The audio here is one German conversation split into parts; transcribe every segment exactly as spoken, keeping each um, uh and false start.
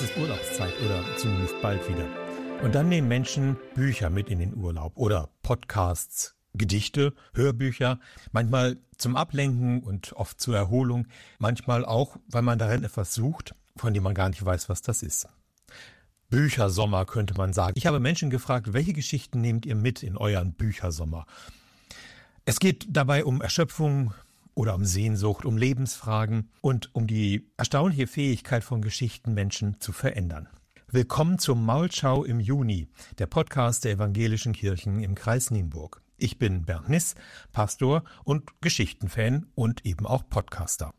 ist Urlaubszeit oder zumindest bald wieder. Und dann nehmen Menschen Bücher mit in den Urlaub oder Podcasts, Gedichte, Hörbücher, manchmal zum Ablenken und oft zur Erholung, manchmal auch, weil man darin etwas sucht, von dem man gar nicht weiß, was das ist. Büchersommer könnte man sagen. Ich habe Menschen gefragt, welche Geschichten nehmt ihr mit in euren Büchersommer? Es geht dabei um Erschöpfung oder um Sehnsucht, um Lebensfragen und um die erstaunliche Fähigkeit von Geschichten, Menschen zu verändern. Willkommen zum Maulschau im Juni, der Podcast der evangelischen Kirchen im Kreis Nienburg. Ich bin Bernd Niss, Pastor und Geschichtenfan und eben auch Podcaster.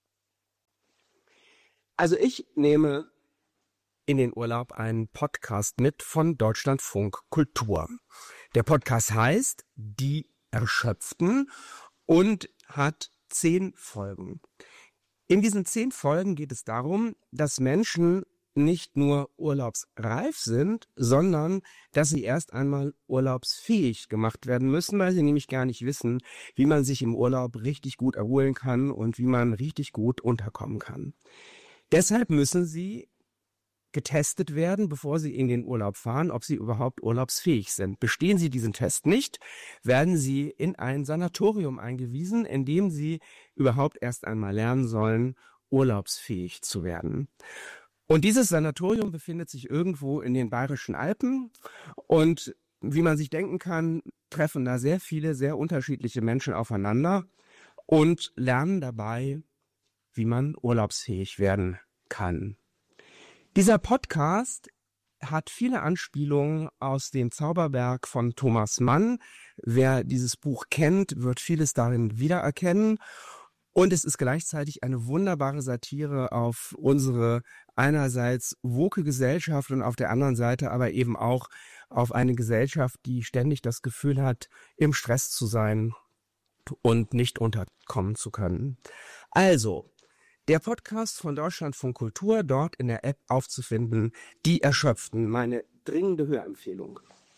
Also ich nehme in den Urlaub einen Podcast mit von Deutschlandfunk Kultur. Der Podcast heißt Die Erschöpften und hat zehn Folgen. In diesen zehn Folgen geht es darum, dass Menschen nicht nur urlaubsreif sind, sondern dass sie erst einmal urlaubsfähig gemacht werden müssen, weil sie nämlich gar nicht wissen, wie man sich im Urlaub richtig gut erholen kann und wie man richtig gut unterkommen kann. Deshalb müssen sie getestet werden, bevor sie in den Urlaub fahren, ob sie überhaupt urlaubsfähig sind. Bestehen sie diesen Test nicht, werden sie in ein Sanatorium eingewiesen, in dem sie überhaupt erst einmal lernen sollen, urlaubsfähig zu werden. Und dieses Sanatorium befindet sich irgendwo in den Bayerischen Alpen und wie man sich denken kann, treffen da sehr viele, sehr unterschiedliche Menschen aufeinander und lernen dabei, wie man urlaubsfähig werden kann. Dieser Podcast hat viele Anspielungen aus dem Zauberberg von Thomas Mann. Wer dieses Buch kennt, wird vieles darin wiedererkennen. Und es ist gleichzeitig eine wunderbare Satire auf unsere einerseits woke Gesellschaft und auf der anderen Seite aber eben auch auf eine Gesellschaft, die ständig das Gefühl hat, im Stress zu sein und nicht unterkommen zu können. Also, der Podcast von Deutschlandfunk Kultur, dort in der App aufzufinden, Die Erschöpften, meine dringende Hörempfehlung.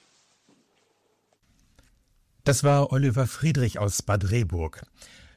Das war Oliver Friedrich aus Bad Rehburg.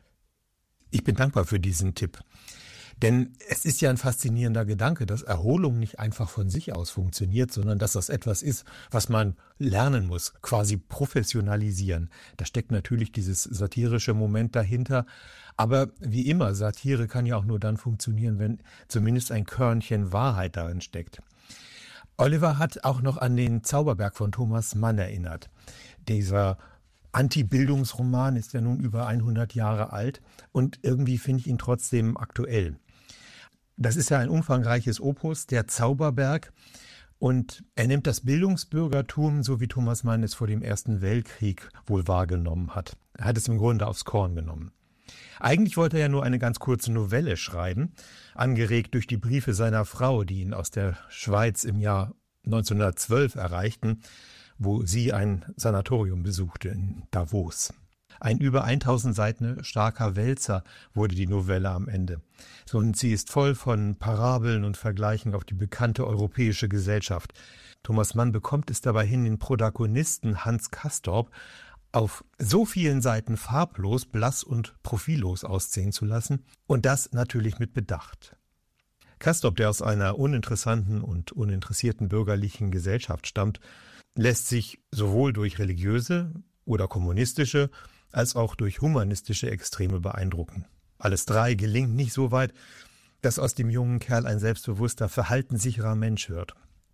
Ich bin dankbar für diesen Tipp. Denn es ist ja ein faszinierender Gedanke, dass Erholung nicht einfach von sich aus funktioniert, sondern dass das etwas ist, was man lernen muss, quasi professionalisieren. Da steckt natürlich dieses satirische Moment dahinter. Aber wie immer, Satire kann ja auch nur dann funktionieren, wenn zumindest ein Körnchen Wahrheit darin steckt. Oliver hat auch noch an den Zauberberg von Thomas Mann erinnert. Dieser Anti-Bildungsroman ist ja nun über hundert Jahre alt und irgendwie finde ich ihn trotzdem aktuell. Das ist ja ein umfangreiches Opus, der Zauberberg, und er nimmt das Bildungsbürgertum, so wie Thomas Mann es vor dem Ersten Weltkrieg wohl wahrgenommen hat. Er hat es im Grunde aufs Korn genommen. Eigentlich wollte er ja nur eine ganz kurze Novelle schreiben, angeregt durch die Briefe seiner Frau, die ihn aus der Schweiz im Jahr neunzehnhundertzwölf erreichten, wo sie ein Sanatorium besuchte in Davos. Ein über tausend Seiten starker Wälzer wurde die Novelle am Ende. Und sie ist voll von Parabeln und Vergleichen auf die bekannte europäische Gesellschaft. Thomas Mann bekommt es dabei hin, den Protagonisten Hans Castorp auf so vielen Seiten farblos, blass und profillos aussehen zu lassen. Und das natürlich mit Bedacht. Castorp, der aus einer uninteressanten und uninteressierten bürgerlichen Gesellschaft stammt, lässt sich sowohl durch religiöse oder kommunistische als auch durch humanistische Extreme beeindrucken. Alles drei gelingt nicht so weit, dass aus dem jungen Kerl ein selbstbewusster, verhaltenssicherer Mensch wird.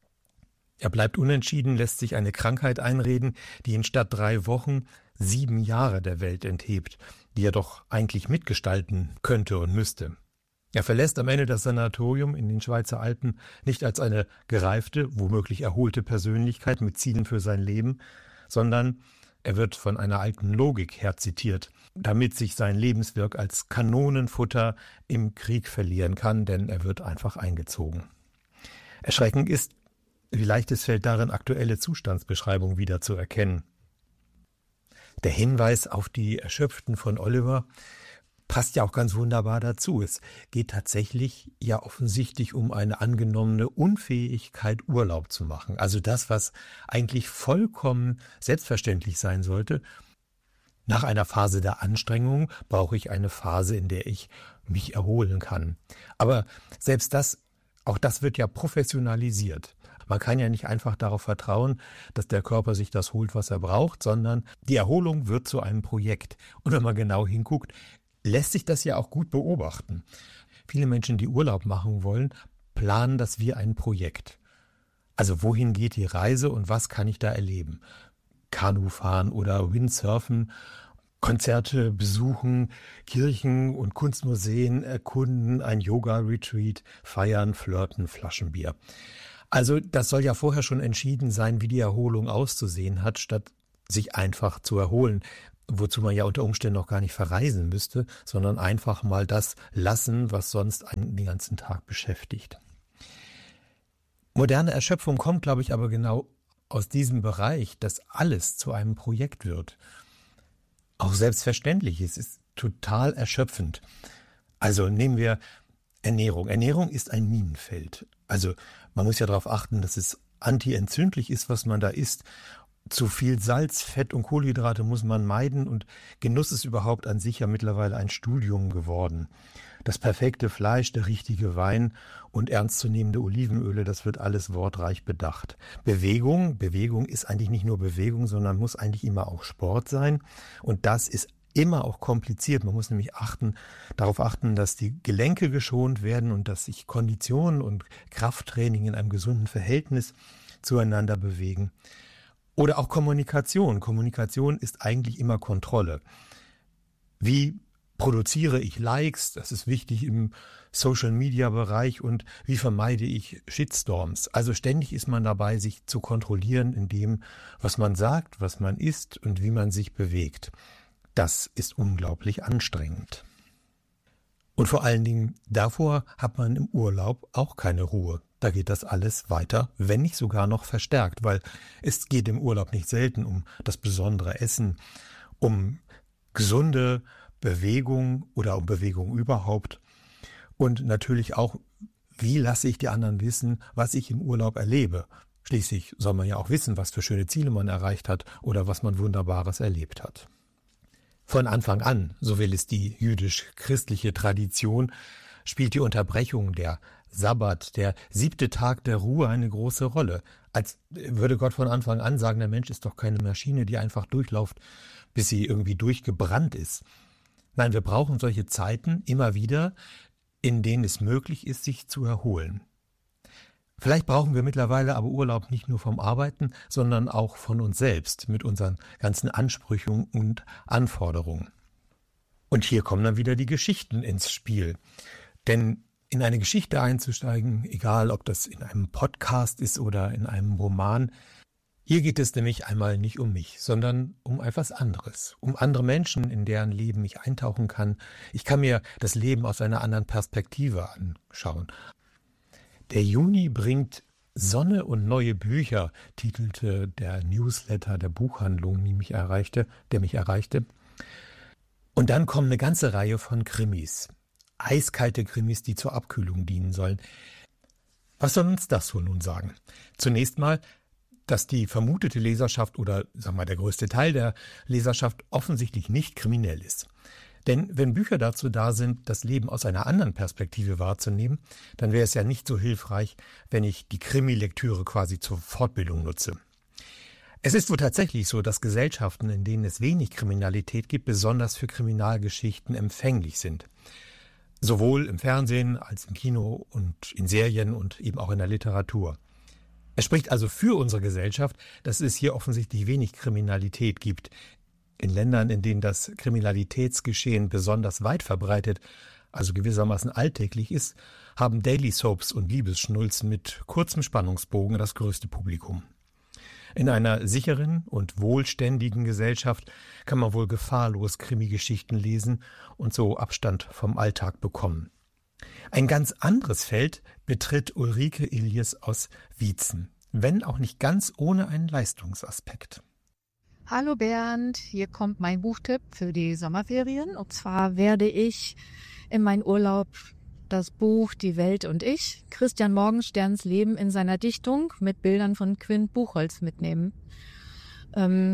Er bleibt unentschieden, lässt sich eine Krankheit einreden, die ihn statt drei Wochen sieben Jahre der Welt enthebt, die er doch eigentlich mitgestalten könnte und müsste. Er verlässt am Ende das Sanatorium in den Schweizer Alpen nicht als eine gereifte, womöglich erholte Persönlichkeit mit Zielen für sein Leben, sondern er wird von einer alten Logik her zitiert, damit sich sein Lebenswerk als Kanonenfutter im Krieg verlieren kann, denn er wird einfach eingezogen. Erschreckend ist, wie leicht es fällt, darin aktuelle Zustandsbeschreibungen wiederzuerkennen. Der Hinweis auf die Erschöpften von Oliver passt ja auch ganz wunderbar dazu. Es geht tatsächlich ja offensichtlich um eine angenommene Unfähigkeit, Urlaub zu machen. Also das, was eigentlich vollkommen selbstverständlich sein sollte. Nach einer Phase der Anstrengung brauche ich eine Phase, in der ich mich erholen kann. Aber selbst das Auch das wird ja professionalisiert. Man kann ja nicht einfach darauf vertrauen, dass der Körper sich das holt, was er braucht, sondern die Erholung wird zu einem Projekt. Und wenn man genau hinguckt, lässt sich das ja auch gut beobachten. Viele Menschen, die Urlaub machen wollen, planen das wie ein Projekt. Also wohin geht die Reise und was kann ich da erleben? Kanufahren oder Windsurfen, Konzerte besuchen, Kirchen und Kunstmuseen erkunden, ein Yoga-Retreat, feiern, flirten, Flaschenbier. Also das soll ja vorher schon entschieden sein, wie die Erholung auszusehen hat, statt sich einfach zu erholen, wozu man ja unter Umständen noch gar nicht verreisen müsste, sondern einfach mal das lassen, was sonst einen den ganzen Tag beschäftigt. Moderne Erschöpfung kommt, glaube ich, aber genau aus diesem Bereich, dass alles zu einem Projekt wird. Auch selbstverständlich, es ist total erschöpfend. Also nehmen wir Ernährung. Ernährung ist ein Minenfeld. Also man muss ja darauf achten, dass es antientzündlich ist, was man da isst. Zu viel Salz, Fett und Kohlenhydrate muss man meiden und Genuss ist überhaupt an sich ja mittlerweile ein Studium geworden. Das perfekte Fleisch, der richtige Wein und ernstzunehmende Olivenöle, das wird alles wortreich bedacht. Bewegung, Bewegung ist eigentlich nicht nur Bewegung, sondern muss eigentlich immer auch Sport sein und das ist immer auch kompliziert. Man muss nämlich achten, darauf achten, dass die Gelenke geschont werden und dass sich Kondition und Krafttraining in einem gesunden Verhältnis zueinander bewegen. Oder auch Kommunikation. Kommunikation ist eigentlich immer Kontrolle. Wie produziere ich Likes? Das ist wichtig im Social-Media-Bereich. Und wie vermeide ich Shitstorms? Also ständig ist man dabei, sich zu kontrollieren in dem, was man sagt, was man isst und wie man sich bewegt. Das ist unglaublich anstrengend. Und vor allen Dingen davor hat man im Urlaub auch keine Ruhe. Da geht das alles weiter, wenn nicht sogar noch verstärkt, weil es geht im Urlaub nicht selten um das besondere Essen, um gesunde Bewegung oder um Bewegung überhaupt und natürlich auch, wie lasse ich die anderen wissen, was ich im Urlaub erlebe. Schließlich soll man ja auch wissen, was für schöne Ziele man erreicht hat oder was man Wunderbares erlebt hat. Von Anfang an, so will es die jüdisch-christliche Tradition, spielt die Unterbrechung, der Sabbat, der siebte Tag der Ruhe eine große Rolle. Als würde Gott von Anfang an sagen, der Mensch ist doch keine Maschine, die einfach durchläuft, bis sie irgendwie durchgebrannt ist. Nein, wir brauchen solche Zeiten immer wieder, in denen es möglich ist, sich zu erholen. Vielleicht brauchen wir mittlerweile aber Urlaub nicht nur vom Arbeiten, sondern auch von uns selbst mit unseren ganzen Ansprüchen und Anforderungen. Und hier kommen dann wieder die Geschichten ins Spiel. Denn in eine Geschichte einzusteigen, egal ob das in einem Podcast ist oder in einem Roman, hier geht es nämlich einmal nicht um mich, sondern um etwas anderes, um andere Menschen, in deren Leben ich eintauchen kann. Ich kann mir das Leben aus einer anderen Perspektive anschauen. Der Juni bringt Sonne und neue Bücher, titelte der Newsletter der Buchhandlung, die mich erreichte, der mich erreichte. Und dann kommt eine ganze Reihe von Krimis. Eiskalte Krimis, die zur Abkühlung dienen sollen. Was soll uns das wohl nun sagen? Zunächst mal, dass die vermutete Leserschaft oder sagen wir mal, der größte Teil der Leserschaft offensichtlich nicht kriminell ist. Denn wenn Bücher dazu da sind, das Leben aus einer anderen Perspektive wahrzunehmen, dann wäre es ja nicht so hilfreich, wenn ich die Krimi-Lektüre quasi zur Fortbildung nutze. Es ist wohl tatsächlich so, dass Gesellschaften, in denen es wenig Kriminalität gibt, besonders für Kriminalgeschichten empfänglich sind. Sowohl im Fernsehen als im Kino und in Serien und eben auch in der Literatur. Es spricht also für unsere Gesellschaft, dass es hier offensichtlich wenig Kriminalität gibt. In Ländern, in denen das Kriminalitätsgeschehen besonders weit verbreitet, also gewissermaßen alltäglich ist, haben Daily Soaps und Liebesschnulzen mit kurzem Spannungsbogen das größte Publikum. In einer sicheren und wohlständigen Gesellschaft kann man wohl gefahrlos Krimi-Geschichten lesen und so Abstand vom Alltag bekommen. Ein ganz anderes Feld betritt Ulrike Iljes aus Wietzen, wenn auch nicht ganz ohne einen Leistungsaspekt. Hallo Bernd, hier kommt mein Buchtipp für die Sommerferien. Und zwar werde ich in meinen Urlaub das Buch Die Welt und ich, Christian Morgensterns Leben in seiner Dichtung mit Bildern von Quint Buchholz mitnehmen. Ähm,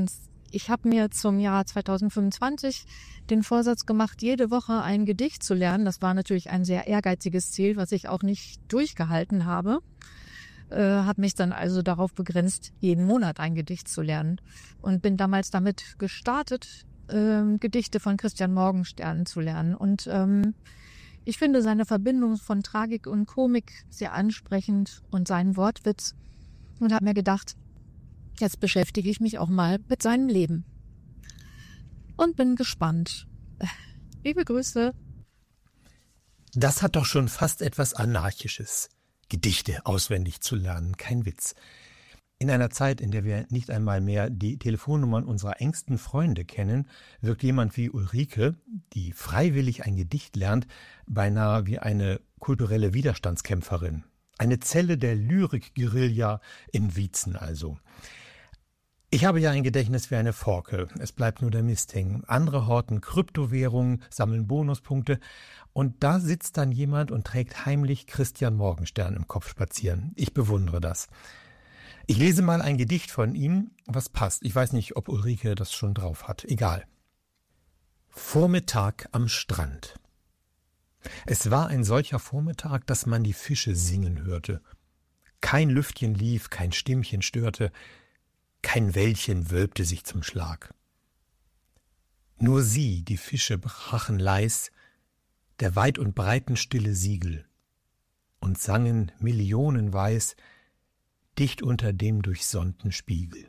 ich habe mir zum Jahr zweitausendfünfundzwanzig den Vorsatz gemacht, jede Woche ein Gedicht zu lernen. Das war natürlich ein sehr ehrgeiziges Ziel, was ich auch nicht durchgehalten habe. Äh, habe mich dann also darauf begrenzt, jeden Monat ein Gedicht zu lernen. Und bin damals damit gestartet, äh, Gedichte von Christian Morgenstern zu lernen. Und ähm, ich finde seine Verbindung von Tragik und Komik sehr ansprechend und seinen Wortwitz. Und habe mir gedacht, jetzt beschäftige ich mich auch mal mit seinem Leben. Und bin gespannt. Liebe Grüße. Das hat doch schon fast etwas Anarchisches, Gedichte auswendig zu lernen, kein Witz. In einer Zeit, in der wir nicht einmal mehr die Telefonnummern unserer engsten Freunde kennen, wirkt jemand wie Ulrike, die freiwillig ein Gedicht lernt, beinahe wie eine kulturelle Widerstandskämpferin. Eine Zelle der Lyrik-Guerilla in Wietzen also. Ich habe ja ein Gedächtnis wie eine Forke. Es bleibt nur der Mist hängen. Andere horten Kryptowährungen, sammeln Bonuspunkte. Und da sitzt dann jemand und trägt heimlich Christian Morgenstern im Kopf spazieren. Ich bewundere das. Ich lese mal ein Gedicht von ihm, was passt. Ich weiß nicht, ob Ulrike das schon drauf hat. Egal. Vormittag am Strand. Es war ein solcher Vormittag, dass man die Fische singen hörte. Kein Lüftchen lief, kein Stimmchen störte, kein Wellchen wölbte sich zum Schlag. Nur sie, die Fische, brachen leis der weit und breiten Stille Siegel und sangen millionenweis dicht unter dem durchsonnten Spiegel.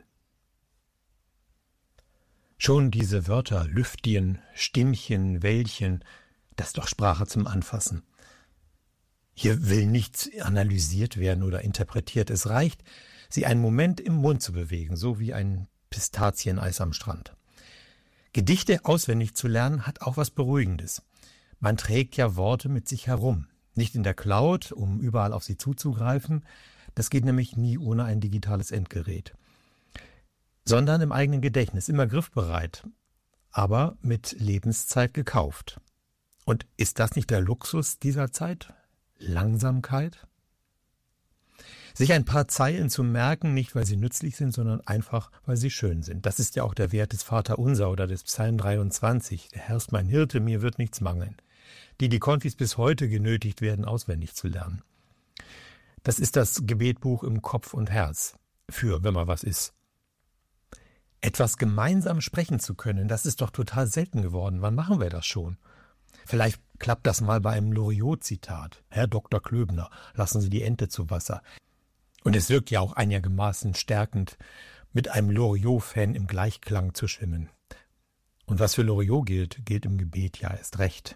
Schon diese Wörter Lüftchen, Stimmchen, Wellchen, das ist doch Sprache zum Anfassen. Hier will nichts analysiert werden oder interpretiert. Es reicht, sie einen Moment im Mund zu bewegen, so wie ein Pistazieneis am Strand. Gedichte auswendig zu lernen hat auch was Beruhigendes. Man trägt ja Worte mit sich herum. Nicht in der Cloud, um überall auf sie zuzugreifen. Das geht nämlich nie ohne ein digitales Endgerät. Sondern im eigenen Gedächtnis, immer griffbereit, aber mit Lebenszeit gekauft. Und ist das nicht der Luxus dieser Zeit? Langsamkeit? Sich ein paar Zeilen zu merken, nicht weil sie nützlich sind, sondern einfach, weil sie schön sind. Das ist ja auch der Wert des Vaterunser oder des Psalm dreiundzwanzig. Der Herr ist mein Hirte, mir wird nichts mangeln. Die die Konfis bis heute genötigt werden, auswendig zu lernen. Das ist das Gebetbuch im Kopf und Herz. Für, wenn man was ist. Etwas gemeinsam sprechen zu können, das ist doch total selten geworden. Wann machen wir das schon? Vielleicht klappt das mal bei einem Loriot-Zitat. Herr Doktor Klöbner, lassen Sie die Ente zu Wasser. Und es wirkt ja auch einigermaßen stärkend, mit einem Loriot-Fan im Gleichklang zu schwimmen. Und was für Loriot gilt, gilt im Gebet ja erst recht.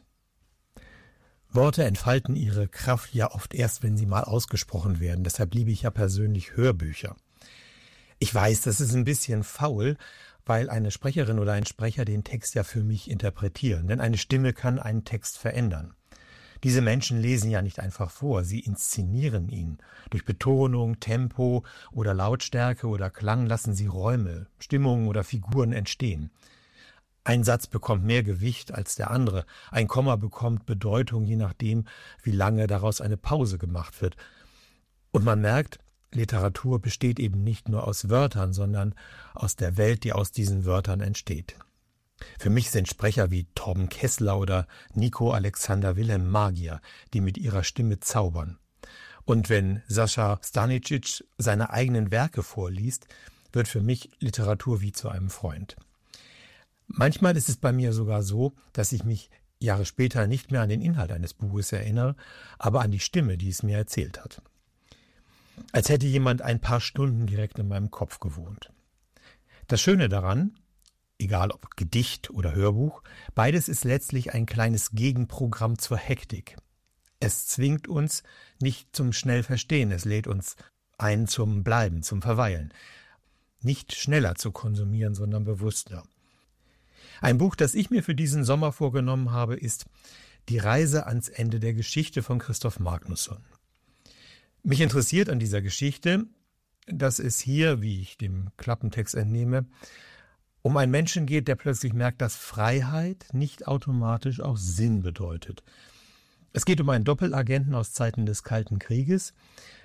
Worte entfalten ihre Kraft ja oft erst, wenn sie mal ausgesprochen werden. Deshalb liebe ich ja persönlich Hörbücher. Ich weiß, das ist ein bisschen faul, weil eine Sprecherin oder ein Sprecher den Text ja für mich interpretieren. Denn eine Stimme kann einen Text verändern. Diese Menschen lesen ja nicht einfach vor, sie inszenieren ihn. Durch Betonung, Tempo oder Lautstärke oder Klang lassen sie Räume, Stimmungen oder Figuren entstehen. Ein Satz bekommt mehr Gewicht als der andere. Ein Komma bekommt Bedeutung, je nachdem, wie lange daraus eine Pause gemacht wird. Und man merkt, Literatur besteht eben nicht nur aus Wörtern, sondern aus der Welt, die aus diesen Wörtern entsteht. Für mich sind Sprecher wie Torben Kessler oder Nico Alexander Wilhelm Magier, die mit ihrer Stimme zaubern. Und wenn Sascha Stanicic seine eigenen Werke vorliest, wird für mich Literatur wie zu einem Freund. Manchmal ist es bei mir sogar so, dass ich mich Jahre später nicht mehr an den Inhalt eines Buches erinnere, aber an die Stimme, die es mir erzählt hat. Als hätte jemand ein paar Stunden direkt in meinem Kopf gewohnt. Das Schöne daran, egal ob Gedicht oder Hörbuch, beides ist letztlich ein kleines Gegenprogramm zur Hektik. Es zwingt uns nicht zum Schnellverstehen, es lädt uns ein zum Bleiben, zum Verweilen. Nicht schneller zu konsumieren, sondern bewusster. Ein Buch, das ich mir für diesen Sommer vorgenommen habe, ist Die Reise ans Ende der Geschichte von Christoph Magnusson. Mich interessiert an dieser Geschichte, dass es hier, wie ich dem Klappentext entnehme, um einen Menschen geht, der plötzlich merkt, dass Freiheit nicht automatisch auch Sinn bedeutet. Es geht um einen Doppelagenten aus Zeiten des Kalten Krieges,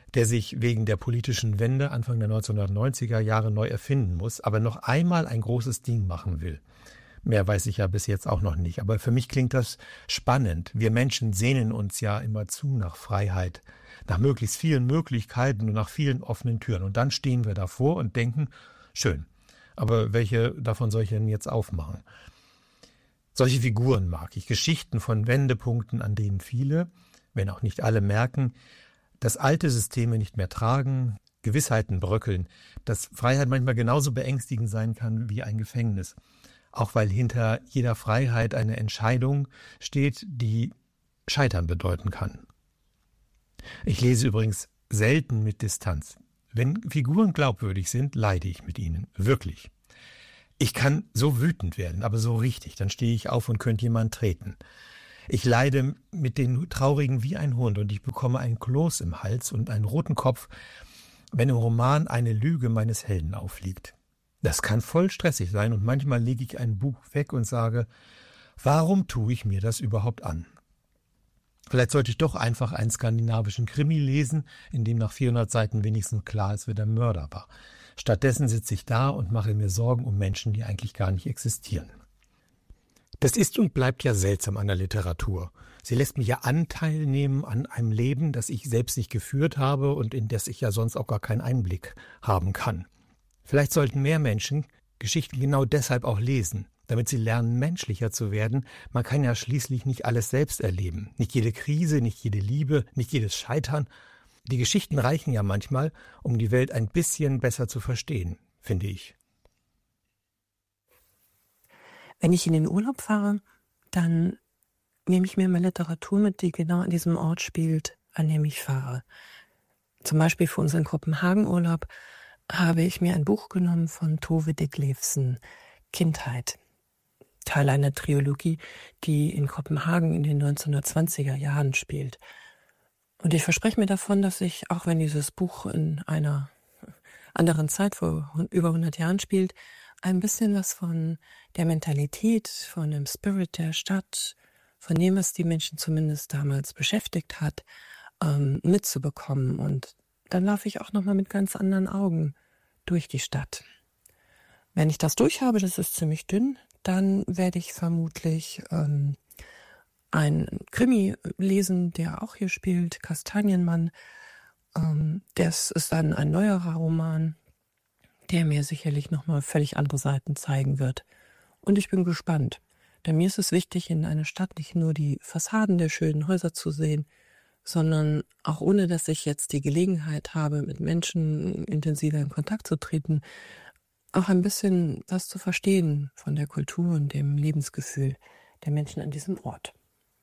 der sich wegen der politischen Wende Anfang der neunzehnhundertneunziger Jahre neu erfinden muss, aber noch einmal ein großes Ding machen will. Mehr weiß ich ja bis jetzt auch noch nicht, aber für mich klingt das spannend. Wir Menschen sehnen uns ja immer zu nach Freiheit, nach möglichst vielen Möglichkeiten und nach vielen offenen Türen. Und dann stehen wir davor und denken, schön, aber welche davon soll ich denn jetzt aufmachen? Solche Figuren mag ich, Geschichten von Wendepunkten, an denen viele, wenn auch nicht alle, merken, dass alte Systeme nicht mehr tragen, Gewissheiten bröckeln, dass Freiheit manchmal genauso beängstigend sein kann wie ein Gefängnis. Auch weil hinter jeder Freiheit eine Entscheidung steht, die Scheitern bedeuten kann. Ich lese übrigens selten mit Distanz. Wenn Figuren glaubwürdig sind, leide ich mit ihnen. Wirklich. Ich kann so wütend werden, aber so richtig. Dann stehe ich auf und könnte jemand treten. Ich leide mit den Traurigen wie ein Hund und ich bekomme einen Kloß im Hals und einen roten Kopf, wenn im Roman eine Lüge meines Helden aufliegt. Das kann voll stressig sein und manchmal lege ich ein Buch weg und sage, warum tue ich mir das überhaupt an? Vielleicht sollte ich doch einfach einen skandinavischen Krimi lesen, in dem nach vierhundert Seiten wenigstens klar ist, wer der Mörder war. Stattdessen sitze ich da und mache mir Sorgen um Menschen, die eigentlich gar nicht existieren. Das ist und bleibt ja seltsam an der Literatur. Sie lässt mich ja Anteil nehmen an einem Leben, das ich selbst nicht geführt habe und in das ich ja sonst auch gar keinen Einblick haben kann. Vielleicht sollten mehr Menschen Geschichten genau deshalb auch lesen, damit sie lernen, menschlicher zu werden. Man kann ja schließlich nicht alles selbst erleben. Nicht jede Krise, nicht jede Liebe, nicht jedes Scheitern. Die Geschichten reichen ja manchmal, um die Welt ein bisschen besser zu verstehen, finde ich. Wenn ich in den Urlaub fahre, dann nehme ich mir immer Literatur mit, die genau an diesem Ort spielt, an dem ich fahre. Zum Beispiel für unseren Kopenhagen-Urlaub habe ich mir ein Buch genommen von Tove Ditlevsen, Kindheit. Teil einer Trilogie, die in Kopenhagen in den neunzehnhundertzwanziger Jahren spielt. Und ich verspreche mir davon, dass ich, auch wenn dieses Buch in einer anderen Zeit vor über hundert Jahren spielt, ein bisschen was von der Mentalität, von dem Spirit der Stadt, von dem, was die Menschen zumindest damals beschäftigt hat, ähm, mitzubekommen. Und dann laufe ich auch nochmal mit ganz anderen Augen durch die Stadt. Wenn ich das durch habe, das ist ziemlich dünn, dann werde ich vermutlich ähm, einen Krimi lesen, der auch hier spielt, Kastanienmann. Ähm, das ist dann ein neuerer Roman, der mir sicherlich nochmal völlig andere Seiten zeigen wird. Und ich bin gespannt, denn mir ist es wichtig, in einer Stadt nicht nur die Fassaden der schönen Häuser zu sehen, sondern auch ohne, dass ich jetzt die Gelegenheit habe, mit Menschen intensiver in Kontakt zu treten, auch ein bisschen was zu verstehen von der Kultur und dem Lebensgefühl der Menschen an diesem Ort.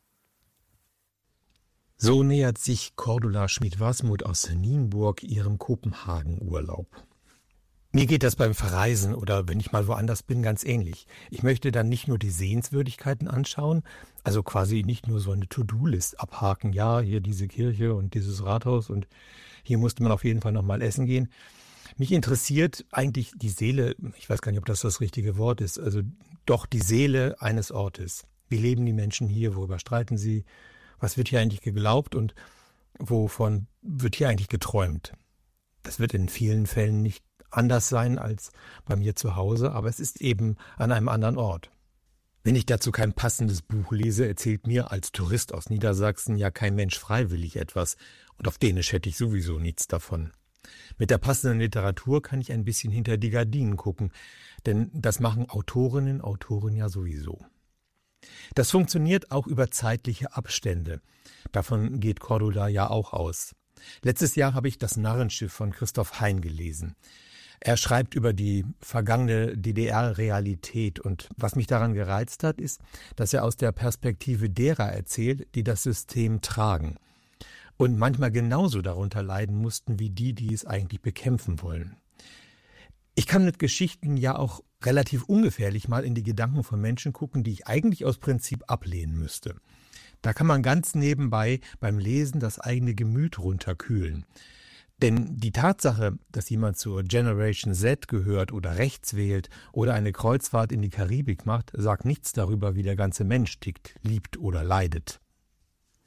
So nähert sich Cordula Schmid-Wasmuth aus Nienburg ihrem Kopenhagen-Urlaub. Mir geht das beim Verreisen oder wenn ich mal woanders bin ganz ähnlich. Ich möchte dann nicht nur die Sehenswürdigkeiten anschauen, also quasi nicht nur so eine To-Do-List abhaken, ja, hier diese Kirche und dieses Rathaus und hier musste man auf jeden Fall nochmal essen gehen. Mich interessiert eigentlich die Seele, ich weiß gar nicht, ob das das richtige Wort ist, also doch die Seele eines Ortes. Wie leben die Menschen hier, worüber streiten sie, was wird hier eigentlich geglaubt und wovon wird hier eigentlich geträumt? Das wird in vielen Fällen nicht anders sein als bei mir zu Hause, aber es ist eben an einem anderen Ort. Wenn ich dazu kein passendes Buch lese, erzählt mir als Tourist aus Niedersachsen ja kein Mensch freiwillig etwas und auf Dänisch hätte ich sowieso nichts davon. Mit der passenden Literatur kann ich ein bisschen hinter die Gardinen gucken, denn das machen Autorinnen, Autoren ja sowieso. Das funktioniert auch über zeitliche Abstände. Davon geht Cordula ja auch aus. Letztes Jahr habe ich Das Narrenschiff von Christoph Hein gelesen. Er schreibt über die vergangene D D R-Realität und was mich daran gereizt hat, ist, dass er aus der Perspektive derer erzählt, die das System tragen und manchmal genauso darunter leiden mussten wie die, die es eigentlich bekämpfen wollen. Ich kann mit Geschichten ja auch relativ ungefährlich mal in die Gedanken von Menschen gucken, die ich eigentlich aus Prinzip ablehnen müsste. Da kann man ganz nebenbei beim Lesen das eigene Gemüt runterkühlen. Denn die Tatsache, dass jemand zur Generation Z gehört oder rechts wählt oder eine Kreuzfahrt in die Karibik macht, sagt nichts darüber, wie der ganze Mensch tickt, liebt oder leidet.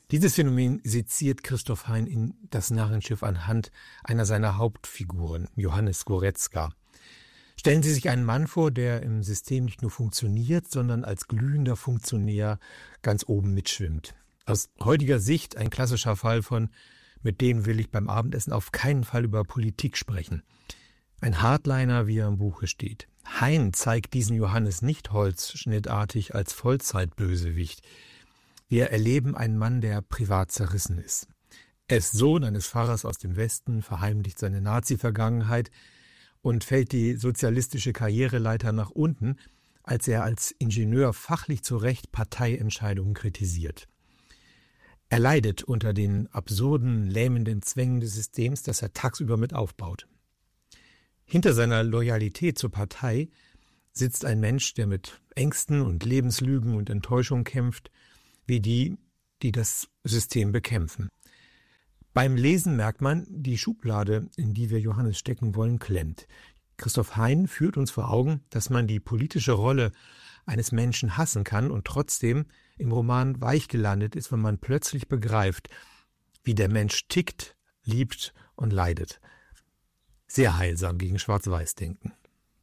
Dieses Phänomen seziert Christoph Hein in Das Narrenschiff anhand einer seiner Hauptfiguren, Johannes Goretzka. Stellen Sie sich einen Mann vor, der im System nicht nur funktioniert, sondern als glühender Funktionär ganz oben mitschwimmt. Aus heutiger Sicht ein klassischer Fall von, mit dem will ich beim Abendessen auf keinen Fall über Politik sprechen. Ein Hardliner, wie er im Buche steht. Hein zeigt diesen Johannes nicht holzschnittartig als Vollzeitbösewicht. Wir erleben einen Mann, der privat zerrissen ist. Er ist Sohn eines Pfarrers aus dem Westen, verheimlicht seine Nazi-Vergangenheit und fällt die sozialistische Karriereleiter nach unten, als er als Ingenieur fachlich zu Recht Parteientscheidungen kritisiert. Er leidet unter den absurden, lähmenden Zwängen des Systems, das er tagsüber mit aufbaut. Hinter seiner Loyalität zur Partei sitzt ein Mensch, der mit Ängsten und Lebenslügen und Enttäuschung kämpft, wie die, die das System bekämpfen. Beim Lesen merkt man, die Schublade, in die wir Johannes stecken wollen, klemmt. Christoph Hein führt uns vor Augen, dass man die politische Rolle eines Menschen hassen kann und trotzdem im Roman weich gelandet ist, wenn man plötzlich begreift, wie der Mensch tickt, liebt und leidet. Sehr heilsam gegen Schwarz-Weiß-Denken.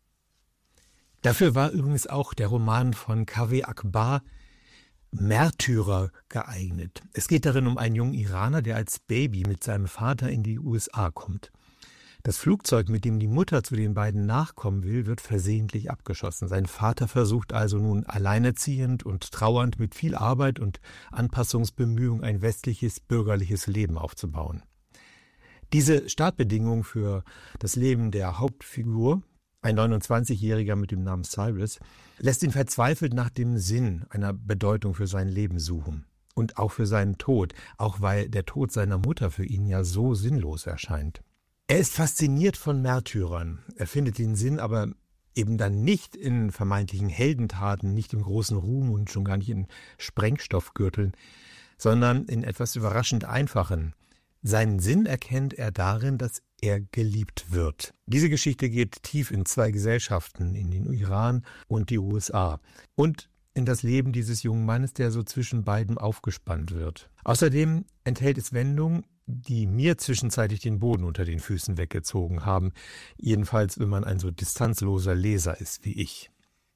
Dafür war übrigens auch der Roman von Kaveh Akbar Märtyrer geeignet. Es geht darin um einen jungen Iraner, der als Baby mit seinem Vater in die U S A kommt. Das Flugzeug, mit dem die Mutter zu den beiden nachkommen will, wird versehentlich abgeschossen. Sein Vater versucht also nun alleinerziehend und trauernd mit viel Arbeit und Anpassungsbemühung ein westliches, bürgerliches Leben aufzubauen. Diese Startbedingung für das Leben der Hauptfigur, ein neunundzwanzigjähriger mit dem Namen Cyrus, lässt ihn verzweifelt nach dem Sinn einer Bedeutung für sein Leben suchen. Und auch für seinen Tod, auch weil der Tod seiner Mutter für ihn ja so sinnlos erscheint. Er ist fasziniert von Märtyrern. Er findet den Sinn aber eben dann nicht in vermeintlichen Heldentaten, nicht im großen Ruhm und schon gar nicht in Sprengstoffgürteln, sondern in etwas überraschend Einfachen. Seinen Sinn erkennt er darin, dass er geliebt wird. Diese Geschichte geht tief in zwei Gesellschaften, in den Iran und die U S A und in das Leben dieses jungen Mannes, der so zwischen beiden aufgespannt wird. Außerdem enthält es Wendungen, die mir zwischenzeitlich den Boden unter den Füßen weggezogen haben, jedenfalls wenn man ein so distanzloser Leser ist wie ich.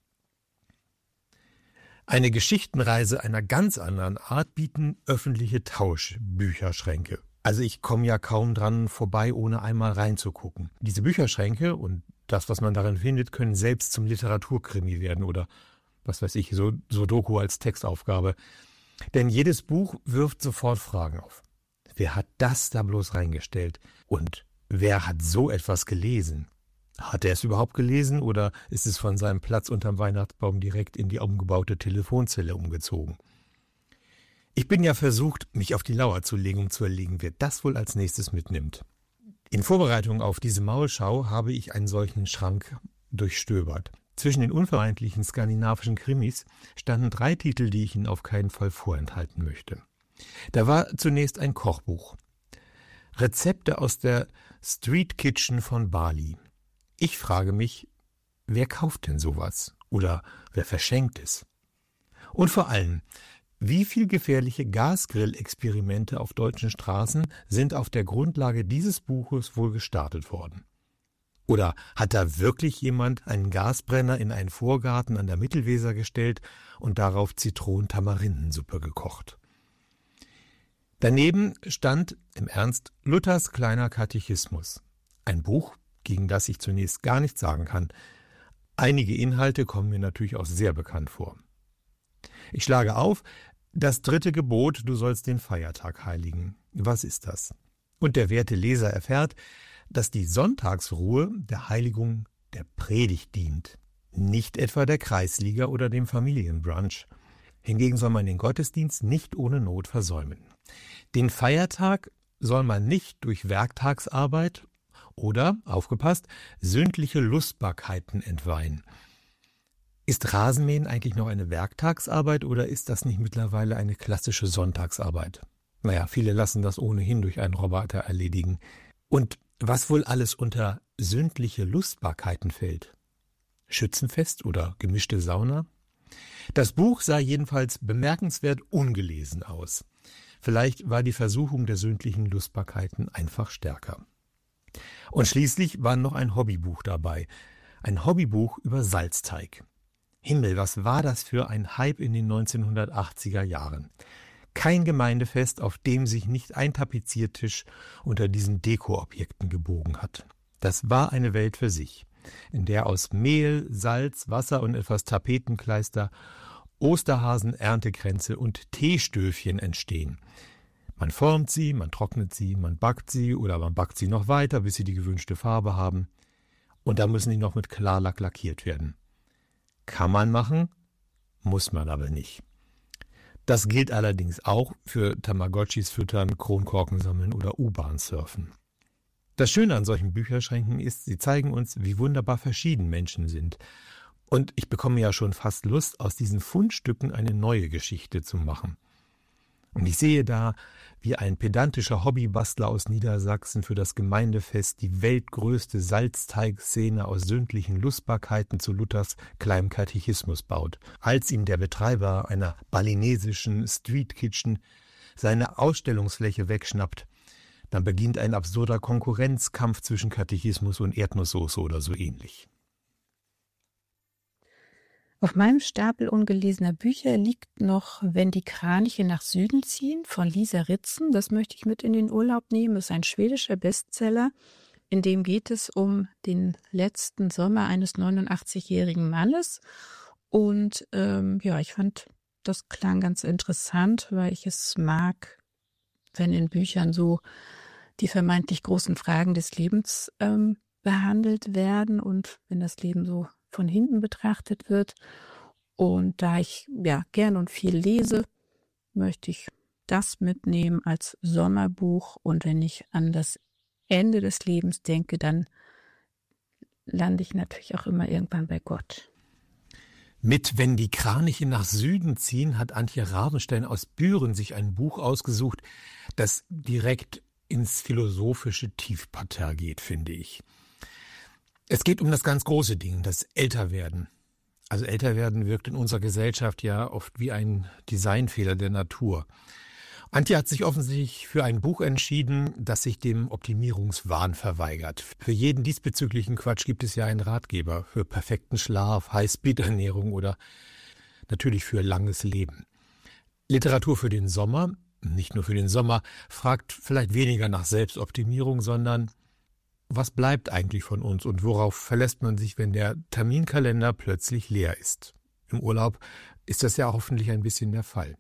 Eine Geschichtenreise einer ganz anderen Art bieten öffentliche Tauschbücherschränke. Also ich komme ja kaum dran vorbei, ohne einmal reinzugucken. Diese Bücherschränke und das, was man darin findet, können selbst zum Literaturkrimi werden oder, was weiß ich, so Sudoku als Textaufgabe. Denn jedes Buch wirft sofort Fragen auf. Wer hat das da bloß reingestellt? Und wer hat so etwas gelesen? Hat er es überhaupt gelesen oder ist es von seinem Platz unterm Weihnachtsbaum direkt in die umgebaute Telefonzelle umgezogen? Ich bin ja versucht, mich auf die Lauer zu legen, um zu erlegen, wer das wohl als nächstes mitnimmt. In Vorbereitung auf diese Maulschau habe ich einen solchen Schrank durchstöbert. Zwischen den unvermeidlichen skandinavischen Krimis standen drei Titel, die ich Ihnen auf keinen Fall vorenthalten möchte. Da war zunächst ein Kochbuch. Rezepte aus der Street Kitchen von Bali. Ich frage mich, wer kauft denn sowas? Oder wer verschenkt es? Und vor allem, wie viel gefährliche Gasgrill-Experimente auf deutschen Straßen sind auf der Grundlage dieses Buches wohl gestartet worden? Oder hat da wirklich jemand einen Gasbrenner in einen Vorgarten an der Mittelweser gestellt und darauf Zitronen-Tamarindensuppe gekocht? Daneben stand im Ernst Luthers kleiner Katechismus. Ein Buch, gegen das ich zunächst gar nichts sagen kann. Einige Inhalte kommen mir natürlich auch sehr bekannt vor. Ich schlage auf, das dritte Gebot, du sollst den Feiertag heiligen. Was ist das? Und der werte Leser erfährt, dass die Sonntagsruhe der Heiligung der Predigt dient, nicht etwa der Kreisliga oder dem Familienbrunch. Hingegen soll man den Gottesdienst nicht ohne Not versäumen. Den Feiertag soll man nicht durch Werktagsarbeit oder, aufgepasst, sündliche Lustbarkeiten entweihen. Ist Rasenmähen eigentlich noch eine Werktagsarbeit oder ist das nicht mittlerweile eine klassische Sonntagsarbeit? Naja, viele lassen das ohnehin durch einen Roboter erledigen. Und was wohl alles unter sündliche Lustbarkeiten fällt? Schützenfest oder gemischte Sauna? Das Buch sah jedenfalls bemerkenswert ungelesen aus. Vielleicht war die Versuchung der sündlichen Lustbarkeiten einfach stärker. Und schließlich war noch ein Hobbybuch dabei. Ein Hobbybuch über Salzteig. Himmel, was war das für ein Hype in den neunzehnhundertachtziger Jahren? Kein Gemeindefest, auf dem sich nicht ein Tapeziertisch unter diesen Dekoobjekten gebogen hat. Das war eine Welt für sich, in der aus Mehl, Salz, Wasser und etwas Tapetenkleister Osterhasen, Erntekränze und Teestöfchen entstehen. Man formt sie, man trocknet sie, man backt sie oder man backt sie noch weiter, bis sie die gewünschte Farbe haben. Und dann müssen die noch mit Klarlack lackiert werden. Kann man machen, muss man aber nicht. Das gilt allerdings auch für Tamagotchis füttern, Kronkorken sammeln oder U-Bahn surfen. Das Schöne an solchen Bücherschränken ist, sie zeigen uns, wie wunderbar verschieden Menschen sind. Und ich bekomme ja schon fast Lust, aus diesen Fundstücken eine neue Geschichte zu machen. Und ich sehe da, wie ein pedantischer Hobbybastler aus Niedersachsen für das Gemeindefest die weltgrößte Salzteigszene aus sündlichen Lustbarkeiten zu Luthers kleinem Katechismus baut, als ihm der Betreiber einer balinesischen Street Kitchen seine Ausstellungsfläche wegschnappt. Dann beginnt ein absurder Konkurrenzkampf zwischen Katechismus und Erdnusssoße oder so ähnlich. Auf meinem Stapel ungelesener Bücher liegt noch »Wenn die Kraniche nach Süden ziehen« von Lisa Ritzen. Das möchte ich mit in den Urlaub nehmen. Das ist ein schwedischer Bestseller. In dem geht es um den letzten Sommer eines neunundachtzigjährigen Mannes. Und ähm, ja, ich fand, das klang ganz interessant, weil ich es mag, wenn in Büchern so die vermeintlich großen Fragen des Lebens ähm, behandelt werden und wenn das Leben so von hinten betrachtet wird. Und da ich ja gern und viel lese, möchte ich das mitnehmen als Sommerbuch. Und wenn ich an das Ende des Lebens denke, dann lande ich natürlich auch immer irgendwann bei Gott. Mit »Wenn die Kraniche nach Süden ziehen« hat Antje Rabenstein aus Büren sich ein Buch ausgesucht, das direkt ins philosophische Tiefparterre geht, finde ich. Es geht um das ganz große Ding, das Älterwerden. Also Älterwerden wirkt in unserer Gesellschaft ja oft wie ein Designfehler der Natur. Antje hat sich offensichtlich für ein Buch entschieden, das sich dem Optimierungswahn verweigert. Für jeden diesbezüglichen Quatsch gibt es ja einen Ratgeber für perfekten Schlaf, High-Speed-Ernährung oder natürlich für langes Leben. Literatur für den Sommer, nicht nur für den Sommer, fragt vielleicht weniger nach Selbstoptimierung, sondern was bleibt eigentlich von uns und worauf verlässt man sich, wenn der Terminkalender plötzlich leer ist? Im Urlaub ist das ja hoffentlich ein bisschen der Fall.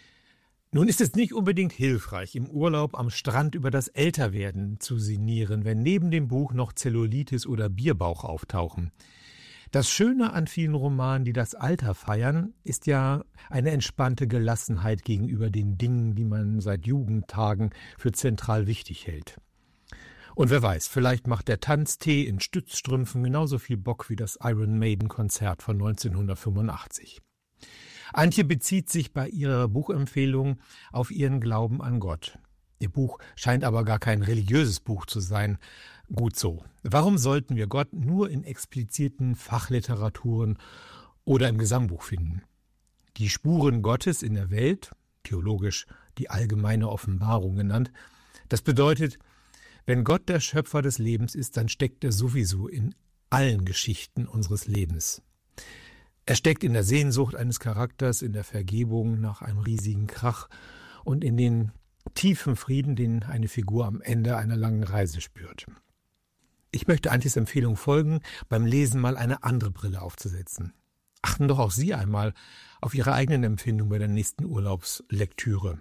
Nun ist es nicht unbedingt hilfreich, im Urlaub am Strand über das Älterwerden zu sinnieren, wenn neben dem Buch noch Zellulitis oder Bierbauch auftauchen. Das Schöne an vielen Romanen, die das Alter feiern, ist ja eine entspannte Gelassenheit gegenüber den Dingen, die man seit Jugendtagen für zentral wichtig hält. Und wer weiß, vielleicht macht der Tanztee in Stützstrümpfen genauso viel Bock wie das Iron Maiden-Konzert von neunzehnhundertfünfundachtzig. Antje bezieht sich bei ihrer Buchempfehlung auf ihren Glauben an Gott. Ihr Buch scheint aber gar kein religiöses Buch zu sein. Gut so. Warum sollten wir Gott nur in expliziten Fachliteraturen oder im Gesangbuch finden? Die Spuren Gottes in der Welt, theologisch die allgemeine Offenbarung genannt, das bedeutet, wenn Gott der Schöpfer des Lebens ist, dann steckt er sowieso in allen Geschichten unseres Lebens. Er steckt in der Sehnsucht eines Charakters, in der Vergebung nach einem riesigen Krach und in den tiefen Frieden, den eine Figur am Ende einer langen Reise spürt. Ich möchte Antjes Empfehlung folgen, beim Lesen mal eine andere Brille aufzusetzen. Achten doch auch Sie einmal auf Ihre eigenen Empfindungen bei der nächsten Urlaubslektüre.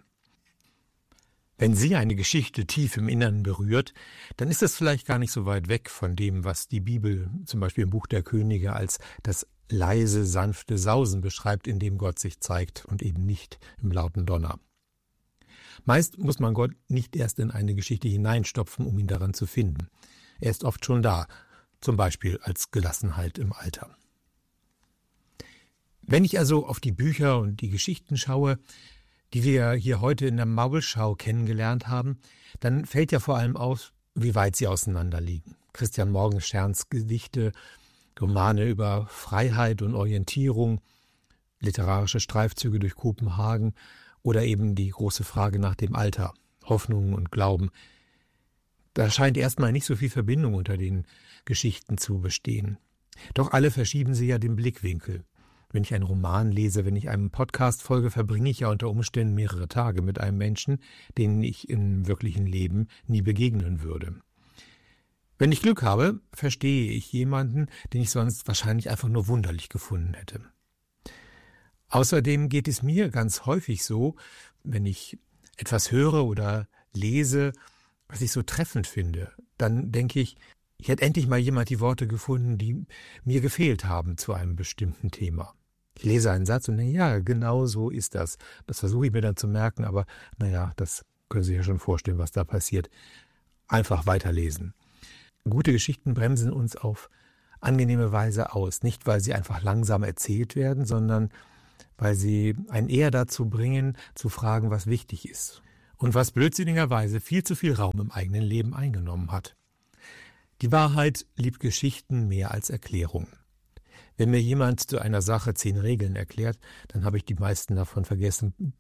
Wenn Sie eine Geschichte tief im Innern berührt, dann ist das vielleicht gar nicht so weit weg von dem, was die Bibel zum Beispiel im Buch der Könige als das leise, sanfte Sausen beschreibt, in dem Gott sich zeigt und eben nicht im lauten Donner. Meist muss man Gott nicht erst in eine Geschichte hineinstopfen, um ihn daran zu finden. Er ist oft schon da, zum Beispiel als Gelassenheit im Alter. Wenn ich also auf die Bücher und die Geschichten schaue, die wir hier heute in der Maulschau kennengelernt haben, dann fällt ja vor allem auf, wie weit sie auseinanderliegen. Christian Morgensterns Gedichte, Romane über Freiheit und Orientierung, literarische Streifzüge durch Kopenhagen Oder eben die große Frage nach dem Alter, Hoffnung und Glauben. Da scheint erstmal nicht so viel Verbindung unter den Geschichten zu bestehen. Doch alle verschieben sie ja den Blickwinkel. Wenn ich einen Roman lese, wenn ich einem Podcast folge, verbringe ich ja unter Umständen mehrere Tage mit einem Menschen, den ich im wirklichen Leben nie begegnen würde. Wenn ich Glück habe, verstehe ich jemanden, den ich sonst wahrscheinlich einfach nur wunderlich gefunden hätte. Außerdem geht es mir ganz häufig so, wenn ich etwas höre oder lese, was ich so treffend finde, dann denke ich, ich hätte endlich mal jemand die Worte gefunden, die mir gefehlt haben zu einem bestimmten Thema. Ich lese einen Satz und denke, ja, genau so ist das. Das versuche ich mir dann zu merken, aber naja, das können Sie sich ja schon vorstellen, was da passiert. Einfach weiterlesen. Gute Geschichten bremsen uns auf angenehme Weise aus. Nicht, weil sie einfach langsam erzählt werden, sondern weil sie einen eher dazu bringen, zu fragen, was wichtig ist. Und was blödsinnigerweise viel zu viel Raum im eigenen Leben eingenommen hat. Die Wahrheit liebt Geschichten mehr als Erklärungen. Wenn mir jemand zu einer Sache zehn Regeln erklärt, dann habe ich die meisten davon vergessen,